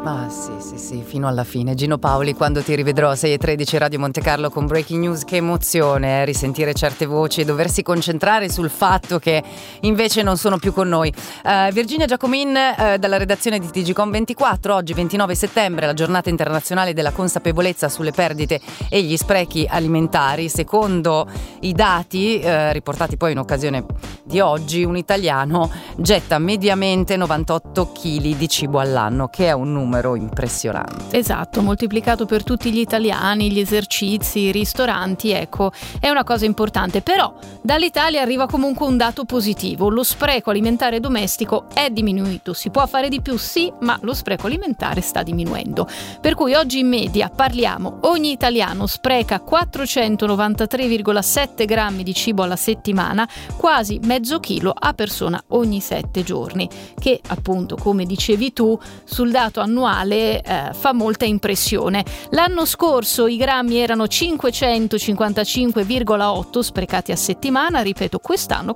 Ah sì, fino alla fine. Gino Paoli, quando ti rivedrò, 6:13 Radio Monte Carlo con Breaking News. Che emozione, risentire certe voci e doversi concentrare sul fatto che invece non sono più con noi. Virginia Giacomin dalla redazione di TGcom24. Oggi 29 settembre, la giornata internazionale della consapevolezza sulle perdite e gli sprechi alimentari. Secondo i dati riportati poi in occasione di oggi, un italiano getta mediamente 98 kg di cibo all'anno, che è un numero impressionante. Esatto, moltiplicato per tutti gli italiani, gli esercizi, i ristoranti, ecco, è una cosa importante. Però dall'Italia arriva comunque un dato positivo: lo spreco alimentare domestico è diminuito. Si può fare di più, sì, ma lo spreco alimentare sta diminuendo. Per cui oggi in media parliamo, ogni italiano spreca 493,7 grammi di cibo alla settimana, quasi mezzo chilo a persona ogni 7 giorni, che appunto, come dicevi tu, sul dato annuale fa molta impressione. L'anno scorso i grammi erano 555,8 sprecati a settimana, ripeto, quest'anno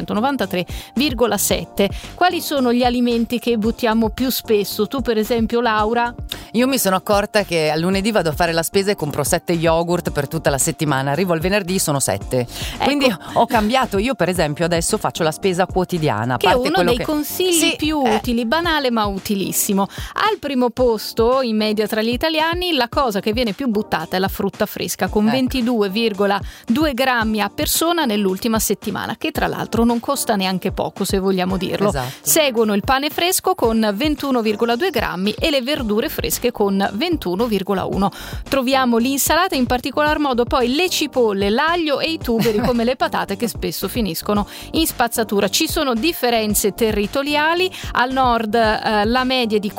493,7. Quali sono gli alimenti che buttiamo più spesso? Tu per esempio, Laura? Io mi sono accorta che al lunedì vado a fare la spesa e compro 7 yogurt per tutta la settimana, arrivo al venerdì sono 7. Quindi ho cambiato. Io per esempio adesso faccio la spesa quotidiana, che è uno dei consigli più utili, banale ma utilissimo. Al primo posto in media tra gli italiani la cosa che viene più buttata è la frutta fresca, con 22,2 grammi a persona nell'ultima settimana, che tra l'altro non costa neanche poco, se vogliamo dirlo. Esatto. Seguono il pane fresco con 21,2 grammi e le verdure fresche con 21,1. Troviamo l'insalata, in particolar modo poi le cipolle, l'aglio e i tuberi come le patate, che spesso finiscono in spazzatura. Ci sono differenze territoriali: al nord la media è di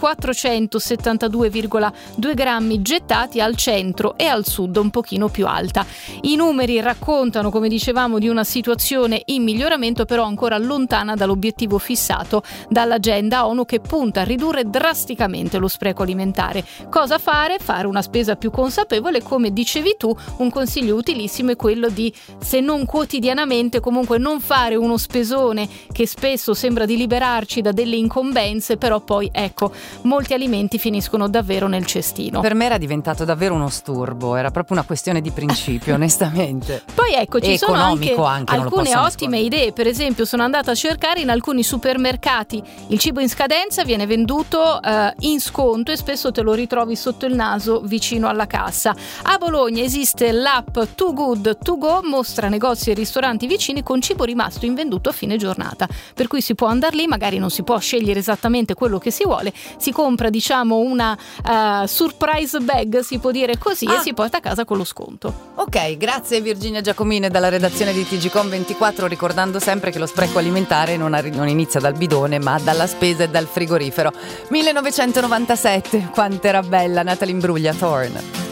472,2 grammi gettati, al centro e al sud un pochino più alta. I numeri raccontano, come dicevamo, di una situazione in miglioramento, però ancora lontana dall'obiettivo fissato dall'agenda ONU, che punta a ridurre drasticamente lo spreco alimentare. Cosa fare? Fare una spesa più consapevole. Come dicevi tu, un consiglio utilissimo è quello di, se non quotidianamente, comunque non fare uno spesone che spesso sembra di liberarci da delle incombenze, però poi ecco, molti alimenti finiscono davvero nel cestino. Per me era diventato davvero uno sturbo, era proprio una questione di principio, onestamente. Poi ecco, ci sono anche alcune ottime nascondere. idee. Per esempio, sono andata a cercare in alcuni supermercati il cibo in scadenza viene venduto in sconto e spesso te lo ritrovi sotto il naso vicino alla cassa. A Bologna esiste l'app Too Good To Go, mostra negozi e ristoranti vicini con cibo rimasto invenduto a fine giornata, per cui si può andare lì, magari non si può scegliere esattamente quello che si vuole, si compra diciamo una surprise bag, si può dire così, e si porta a casa con lo sconto. Ok, grazie Virginia Giacomine dalla redazione di TGcom24, ricordando sempre che lo spreco alimentare non inizia dal bidone ma dalla spesa e dal frigorifero. 1997, quanto era bella Natalie Imbruglia, Thorn.